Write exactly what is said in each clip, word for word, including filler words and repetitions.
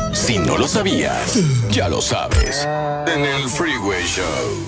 Si no lo sabías, ya lo sabes. En el Freeway Show.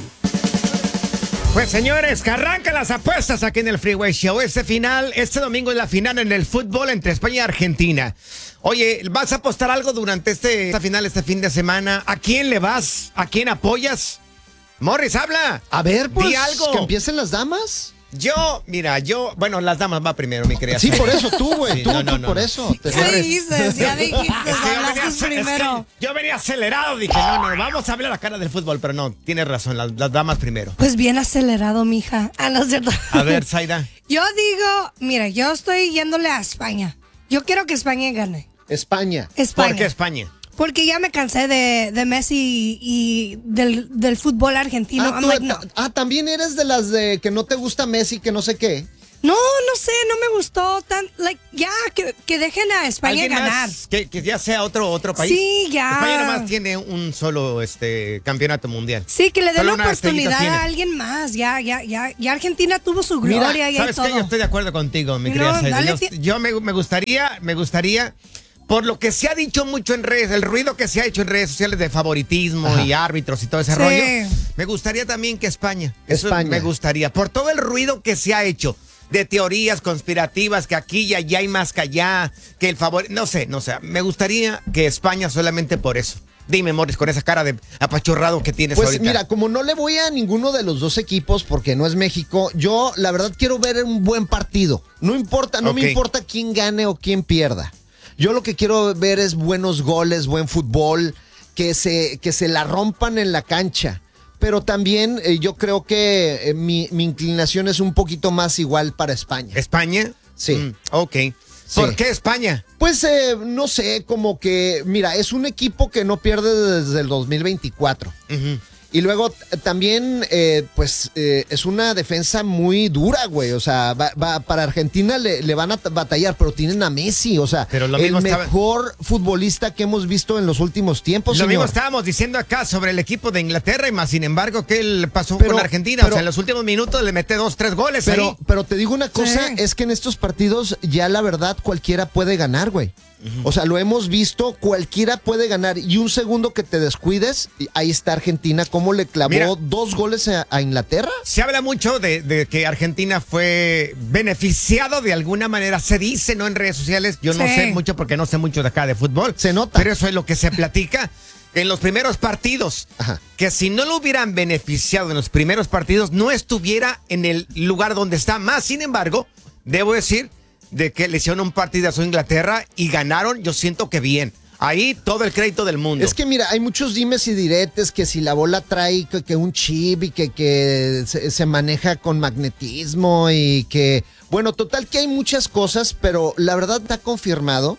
Pues señores, que arrancan las apuestas aquí en el Freeway Show. Este final, este domingo es la final en el fútbol entre España y Argentina. Oye, ¿vas a apostar algo durante este, esta final, este fin de semana? ¿A quién le vas? ¿A quién apoyas? Morris, habla. A ver, pues, Di algo. que empiecen las damas. Yo, mira, yo, bueno, las damas va primero, mi querida. Sí, por eso tú, güey, Sí, tú, no, no, tú no, por no. eso. Te ¿Qué corres. dices? Ya dijiste, Es que yo venía hablaste ace- primero. es que yo venía acelerado, dije, no, no, vamos a hablar la cara del fútbol, pero no, tienes razón, las, las damas primero. Pues bien acelerado, mija. Ah, no es cierto. A ver, Zaida. Yo digo, mira, yo estoy yéndole a España. Yo quiero que España gane. España. España. ¿Por qué España? Porque ya me cansé de, de Messi y del, del fútbol argentino. Ah, I'm tú- like, no. ah, también eres de las de que no te gusta Messi, que no sé qué. No, no sé, no me gustó tan, like, ya, que, que dejen a España ¿Alguien ganar. más que, que ya sea otro otro país? Sí, ya. España nomás tiene un solo este campeonato mundial. Sí, que le den Solo la una estrellita oportunidad tiene. a alguien más. Ya, ya, ya, ya Argentina tuvo su Mira, gloria y ¿Sabes todo. qué? Yo estoy de acuerdo contigo, mi No, querida Zaida. dale Yo, tie- yo me, me gustaría, me gustaría, por lo que se ha dicho mucho en redes, el ruido que se ha hecho en redes sociales de favoritismo Ajá. y árbitros y todo ese Sí. rollo, me gustaría también que España, eso España. me gustaría, por todo el ruido que se ha hecho de teorías conspirativas, que aquí y allá hay más que allá, que el favor, no sé, no sé, me gustaría que España solamente por eso. Dime, Morris, con esa cara de apachurrado que tienes Pues ahorita. mira, como no le voy a ninguno de los dos equipos porque no es México, yo la verdad quiero ver un buen partido. No importa, no Ok. me importa quién gane o quién pierda. Yo lo que quiero ver es buenos goles, buen fútbol, que se, que se la rompan en la cancha. Pero también eh, yo creo que eh, mi, mi inclinación es un poquito más igual para España. ¿España? Sí. Mm, ok. ¿Por Sí. qué España? Pues eh, no sé, como que, mira, es un equipo que no pierde desde el dos mil veinticuatro. Ujú. Y luego t- también, eh, pues, eh, es una defensa muy dura, güey. O sea, va- va- para Argentina le, le van a t- batallar, pero tienen a Messi. O sea, Pero lo el mismo estaba- mejor futbolista que hemos visto en los últimos tiempos, Lo mismo señor. estábamos diciendo acá sobre el equipo de Inglaterra y más sin embargo, ¿qué le pasó Pero- con Argentina? pero- o sea, en los últimos minutos le mete dos, tres goles Pero, ahí. pero te digo una cosa, Sí. es que en estos partidos ya la verdad cualquiera puede ganar, güey. O sea, lo hemos visto, cualquiera puede ganar. Y un segundo que te descuides, y ahí está Argentina, cómo le clavó Mira. dos goles a, a Inglaterra. Se habla mucho de, de que Argentina fue beneficiado de alguna manera. Se dice, ¿no? En redes sociales. Yo no Sí. sé mucho porque no sé mucho de acá de fútbol. Se nota. Pero eso es lo que se platica en los primeros partidos. Ajá. Que si no lo hubieran beneficiado en los primeros partidos, no estuviera en el lugar donde está. Más, sin embargo, debo decir de que le hicieron un partidazo a Inglaterra y ganaron, yo siento que bien. Ahí todo el crédito del mundo. Es que mira, hay muchos dimes y diretes que si la bola trae que, que un chip y que, que se, se maneja con magnetismo y que, bueno, total que hay muchas cosas, pero la verdad está confirmado.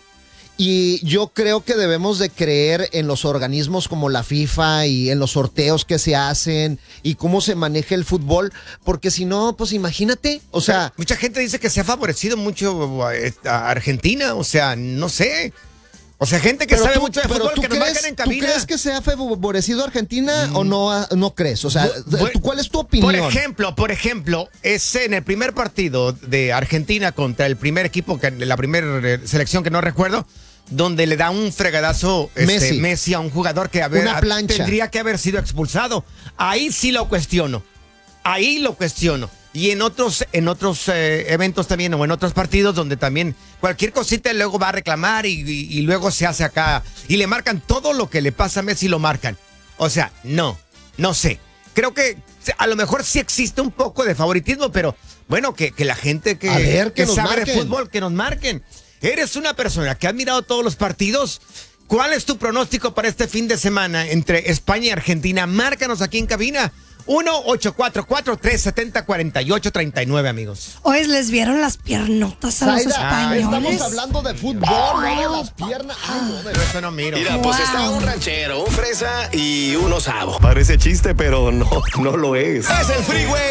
Y yo creo que debemos de creer en los organismos como la FIFA y en los sorteos que se hacen y cómo se maneja el fútbol, porque si no, pues imagínate, o sea, mucha gente dice que se ha favorecido mucho a, a Argentina, o sea, no sé. O sea, gente que pero sabe tú- mucho de pero fútbol tú que nos crees, marcan en ¿tú cabina. crees que se ha favorecido Argentina o no, no crees? O sea, Bu- ¿tú- ¿cuál es tu opinión? Por ejemplo, por ejemplo, es en el primer partido de Argentina contra el primer equipo, que la primera selección que no recuerdo, donde le da un fregadazo este, Messi. Messi. a un jugador que haber- Una plancha. tendría que haber sido expulsado. Ahí sí lo cuestiono. Ahí lo cuestiono. Y en otros, en otros eh, eventos también, o en otros partidos donde también cualquier cosita luego va a reclamar y, y- y luego se hace acá. Y le marcan todo lo que le pasa a Messi, lo marcan. O sea, no, no sé. Creo que a lo mejor sí existe un poco de favoritismo, pero bueno, que, que la gente que, A ver, que nos sabe de marquen. fútbol, que nos marquen. Eres una persona que ha mirado todos los partidos. ¿Cuál es tu pronóstico para este fin de semana entre España y Argentina? Márcanos aquí en cabina. uno ocho cuatro cuatro, tres siete cero, cuatro ocho tres nueve, amigos. Hoy les vieron las piernotas a los Zaida, españoles. estamos hablando de fútbol, no de las piernas. Ay, no, de Pero eso no miro. Mira, pues Wow. está un ranchero, un fresa y un osavo. Parece chiste, pero no, no lo es. Es el Freeway